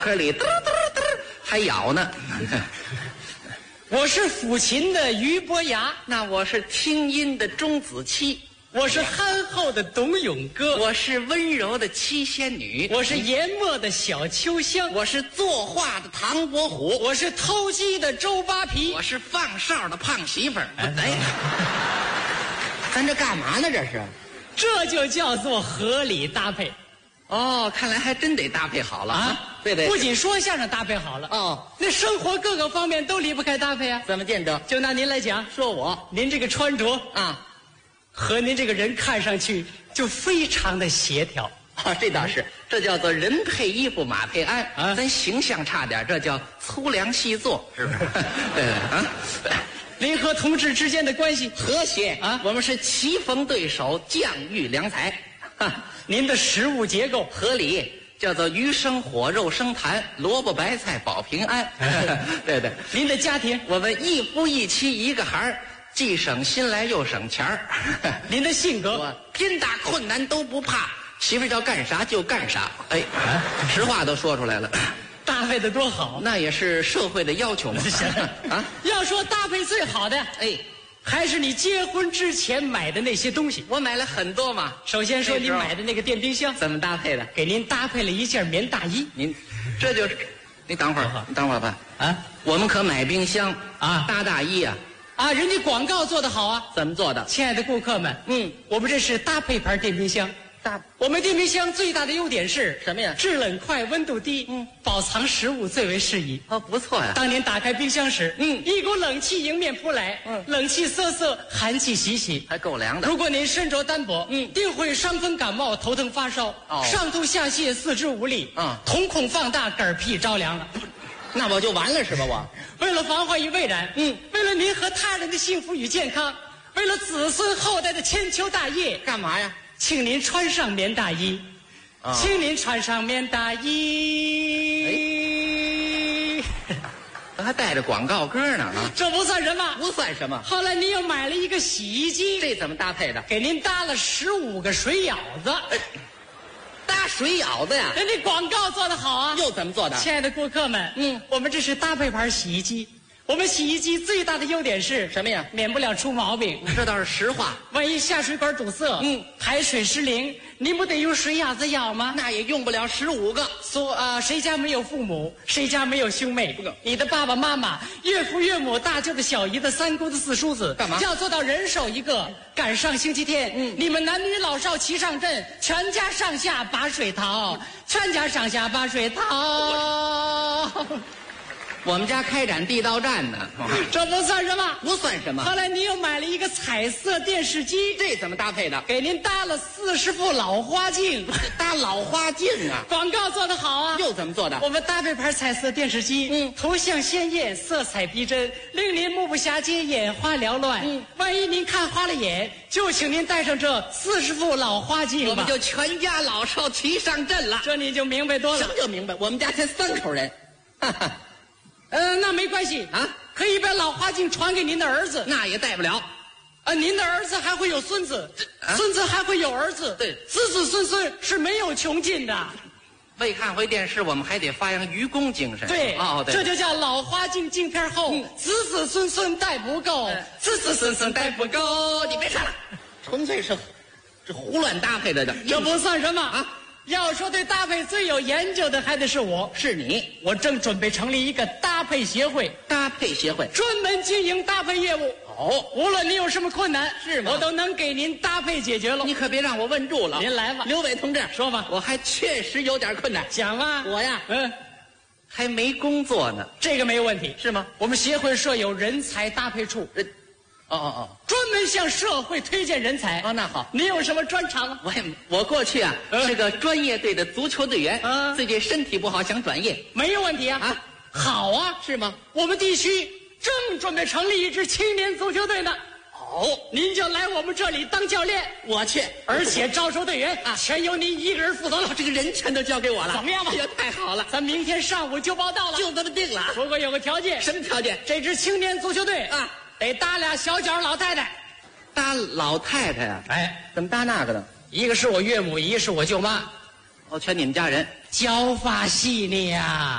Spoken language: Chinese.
壳里嘚嘚嘚还咬呢。 我是抚琴的俞伯牙， 那我是听音的钟子期， 我是憨厚的董永歌， 我是温柔的七仙女， 我是研墨的小秋香， 我是作画的唐伯虎， 我是偷鸡的周扒皮， 我是放哨的胖媳妇儿。哎，咱这干嘛呢？ 这就叫做合理搭配。 哦，看来还真得搭配好了啊！对， 不仅说相声搭配好了哦， 那生活各个方面都离不开搭配啊。 怎么见着？ 就拿您来讲， 说我您这个穿着啊， 和您这个人看上去就非常的协调啊。这倒是，这叫做人配衣服马配鞍啊。 咱形象差点，这叫粗粮细作，是不是？对啊。 您和同志之间的关系和谐啊， 我们是棋逢对手，将遇良才。 您的食物结构合理，叫做鱼生火，肉生痰，萝卜白菜保平安。对， 您的家庭， 我们一夫一妻一个孩儿，既省心来又省钱儿。 您的性格， 我天大困难都不怕，媳妇叫干啥就干啥。哎，实话都说出来了。 搭配的多好， 那也是社会的要求嘛。 啊，要说搭配最好的， 哎， 还是你结婚之前买的那些东西。 我买了很多嘛。 首先说您买的那个电冰箱， 怎么搭配的？ 给您搭配了一件棉大衣。 您，这就是，你等会儿，你等会儿吧。 啊， 我们可买冰箱啊， 搭大衣啊。 啊，人家广告做得好啊。 怎么做的？ 亲爱的顾客们，我们这是搭配牌电冰箱。我们电冰箱最大的优点是什么呀？ 制冷快，温度低，保藏食物最为适宜。 哦，不错呀。 当您打开冰箱时，一股冷气迎面扑来，冷气瑟瑟，寒气袭袭， 还够凉的。 如果您身着单薄，定会伤风感冒、头疼发烧，上吐下泻、四肢无力，瞳孔放大、嗝屁着凉了。 那我就完了是吧？我为了防患于未然，为了您和他人的幸福与健康，为了子孙后代的千秋大业， 干嘛呀？ 请您穿上棉大衣，请您穿上棉大衣。 这还带着广告歌呢啊！ 这不算什么， 不算什么。 后来您又买了一个洗衣机， 这怎么搭配的？ 给您搭了15个水舀子。 搭水舀子呀？ 人家广告做得好啊！ 又怎么做的？ 亲爱的顾客们，我们这是搭配牌洗衣机。我们洗衣机最大的优点是什么呀？ 免不了出毛病。 这倒是实话。 万一下水管堵塞，排水失灵，您不得用水舀子舀吗？ 那也用不了15个。 谁家没有父母？谁家没有兄妹？你的爸爸妈妈、岳父岳母、大舅子、小姨子、三姑子、四叔子， 干嘛？ 要做到人手一个。赶上星期天，你们男女老少齐上阵，全家上下把水淘，全家上下把水淘。 我们家开展地道战呢， 这不算什么， 不算什么。 后来您又买了一个彩色电视机， 这怎么搭配的？ 给您搭了40副老花镜， 搭老花镜啊！ 广告做得好啊！ 又怎么做的？ 我们搭配牌彩色电视机，图像鲜艳，色彩逼真，令您目不暇接，眼花缭乱。万一您看花了眼，就请您带上这40副老花镜吧， 我们就全家老少齐上阵了。 这你就明白多了。 什么叫明白？我们家才3口人。哈哈。 那没关系啊， 可以把老花镜传给您的儿子， 那也带不了。 您的儿子还会有孙子，孙子还会有儿子， 对， 子子孙孙是没有穷尽的。 为看回电视，我们还得发扬愚公精神。 对， 对， 这就叫老花镜镜片厚，子子孙孙带不够，子子孙孙带不够。 你别唱了，纯粹是这胡乱搭配的。 这不算什么啊。要说对搭配最有研究的，还得是我， 是你。 我正准备成立一个搭配协会， 搭配协会专门经营搭配业务。无论您有什么困难， 是吗？ 我都能给您搭配解决了。 你可别让我问住了。 您来吧， 刘伟同志， 说吧。 我还确实有点困难。 讲吧。 我呀，还没工作呢。 这个没有问题， 是吗？ 我们协会设有人才搭配处。专门向社会推荐人才。 那好， 你有什么专长啊？ 我过去啊是个专业队的足球队员，最近身体不好，想转业。 没有问题啊。好啊， 是吗？ 我们地区正准备成立一支青年足球队呢。您就来我们这里当教练。 我去， 而且招收队员全由您一个人负责了。 这个人全都交给我了， 怎么样吧？ 哎呀，太好了！ 咱明天上午就报到了， 就这么定了。 不过有个条件。 什么条件？ 这支青年足球队得搭俩小脚老太太。 搭老太太呀？怎么搭那个呢？ 一个是我岳母，一个是我舅妈。 哦，全你们家人。 教发细腻呀。